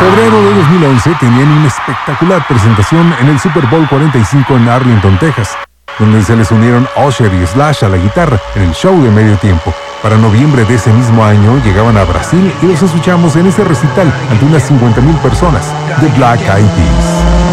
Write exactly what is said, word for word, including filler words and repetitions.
febrero de dos mil once tenían una espectacular presentación en el Super Bowl cuarenta y cinco en Arlington, Texas, donde se les unieron Usher y Slash a la guitarra en el show de medio tiempo. Para noviembre de ese mismo año llegaban a Brasil y los escuchamos en ese recital ante unas cincuenta mil personas, The Black Eyed Peas.